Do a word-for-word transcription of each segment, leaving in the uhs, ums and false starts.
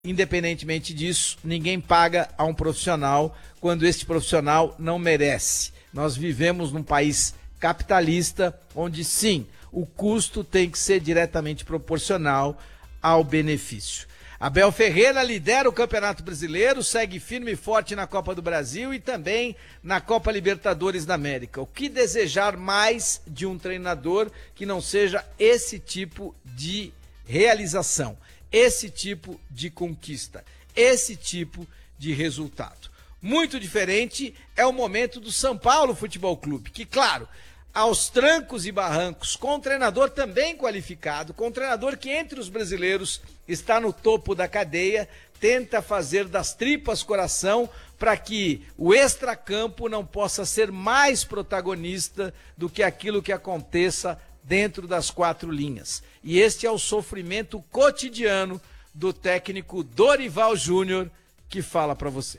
Independentemente disso, ninguém paga a um profissional quando este profissional não merece. Nós vivemos num país capitalista, onde sim, o custo tem que ser diretamente proporcional ao benefício. Abel Ferreira lidera o Campeonato Brasileiro, segue firme e forte na Copa do Brasil e também na Copa Libertadores da América. O que desejar mais de um treinador que não seja esse tipo de realização, esse tipo de conquista, esse tipo de resultado? Muito diferente é o momento do São Paulo Futebol Clube, que, claro, aos trancos e barrancos, com um treinador também qualificado, com um treinador que entre os brasileiros está no topo da cadeia, tenta fazer das tripas coração para que o extracampo não possa ser mais protagonista do que aquilo que aconteça dentro das quatro linhas. E este é o sofrimento cotidiano do técnico Dorival Júnior, que fala para você.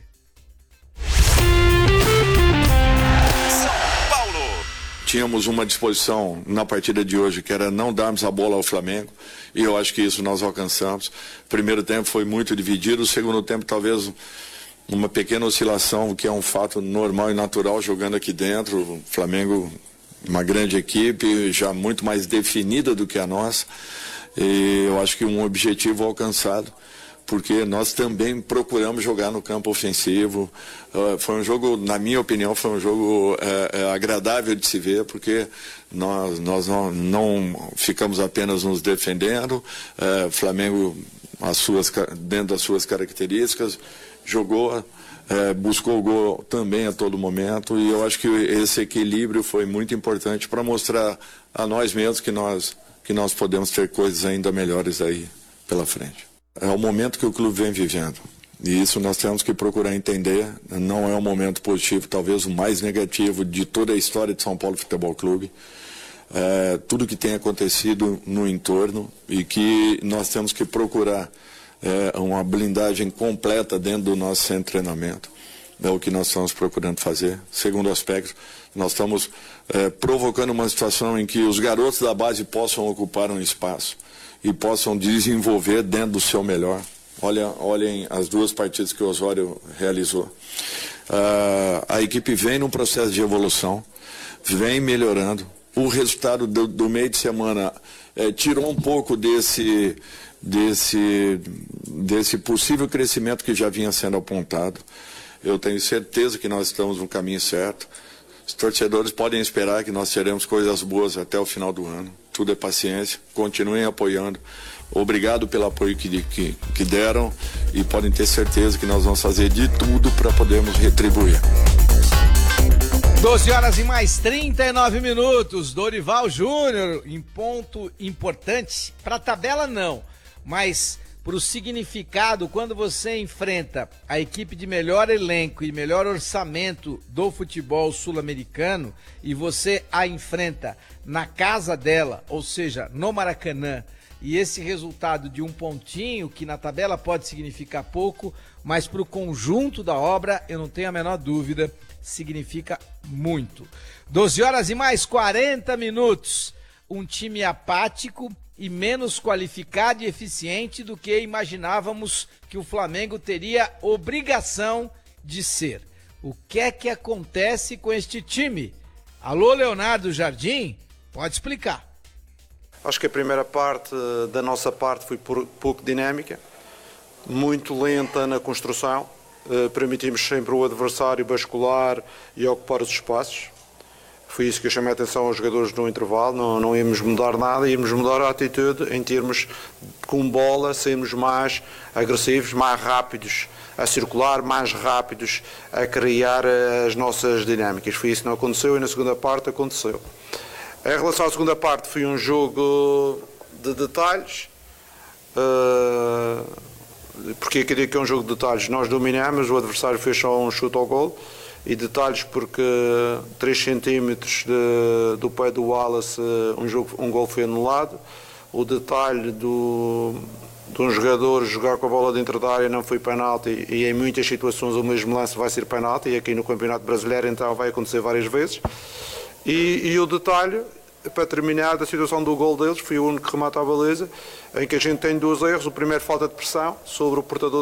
Tínhamos uma disposição na partida de hoje, que era não darmos a bola ao Flamengo, e eu acho que isso nós alcançamos. O primeiro tempo foi muito dividido, o segundo tempo talvez uma pequena oscilação, que é um fato normal e natural jogando aqui dentro. O Flamengo, uma grande equipe, já muito mais definida do que a nossa, e eu acho que um objetivo alcançado, porque nós também procuramos jogar no campo ofensivo. Uh, foi um jogo, na minha opinião, foi um jogo uh, uh, agradável de se ver, porque nós, nós não, não ficamos apenas nos defendendo. O uh, Flamengo, as suas, dentro das suas características, jogou, uh, buscou o gol também a todo momento, e eu acho que esse equilíbrio foi muito importante para mostrar a nós mesmos que nós, que nós podemos ter coisas ainda melhores aí pela frente. É o momento que o clube vem vivendo, e isso nós temos que procurar entender. Não é um momento positivo, talvez o mais negativo de toda a história de São Paulo Futebol Clube. É, tudo que tem acontecido no entorno, e que nós temos que procurar é, uma blindagem completa dentro do nosso centro de treinamento. É o que nós estamos procurando fazer. Segundo aspecto, nós estamos é, provocando uma situação em que os garotos da base possam ocupar um espaço e possam desenvolver dentro do seu melhor. Olha, olhem as duas partidas que o Osório realizou. Uh, a equipe vem num processo de evolução, vem melhorando. O resultado do, do meio de semana eh, tirou um pouco desse, desse, desse possível crescimento que já vinha sendo apontado. Eu tenho certeza que nós estamos no caminho certo. Os torcedores podem esperar que nós teremos coisas boas até o final do ano. Tudo é paciência, continuem apoiando. Obrigado pelo apoio que, que, que deram, e podem ter certeza que nós vamos fazer de tudo para podermos retribuir. doze horas e mais trinta e nove minutos. Dorival Júnior, em ponto importante, para a tabela não, mas para o significado, quando você enfrenta a equipe de melhor elenco e melhor orçamento do futebol sul-americano, e você a enfrenta na casa dela, ou seja, no Maracanã, e esse resultado de um pontinho, que na tabela pode significar pouco, mas para o conjunto da obra, eu não tenho a menor dúvida, significa muito. doze horas e mais quarenta minutos. Um time apático e menos qualificado e eficiente do que imaginávamos que o Flamengo teria obrigação de ser. O que é que acontece com este time? Alô, Leonardo Jardim? Pode explicar. Acho que a primeira parte da nossa parte foi pouco dinâmica, muito lenta na construção. Permitimos sempre o adversário bascular e ocupar os espaços. Foi isso que eu chamei a atenção aos jogadores no intervalo. Não, não íamos mudar nada, íamos mudar a atitude em termos com bola, sermos mais agressivos, mais rápidos a circular, mais rápidos a criar as nossas dinâmicas. Foi isso que não aconteceu, e na segunda parte aconteceu. Em relação à segunda parte, foi um jogo de detalhes. Porque eu digo que é um jogo de detalhes. Nós dominamos, o adversário fez só um chute ao gol. E detalhes porque três centímetros de, do pé do Wallace um, jogo, um gol foi anulado. O detalhe do, de um jogador jogar com a bola dentro da área não foi penalti, e em muitas situações o mesmo lance vai ser penalti, e aqui no Campeonato Brasileiro então vai acontecer várias vezes. E, e o detalhe para terminar, da situação do gol deles, foi o único remate à baliza, em que a gente tem dois erros. O primeiro, falta de pressão sobre o portador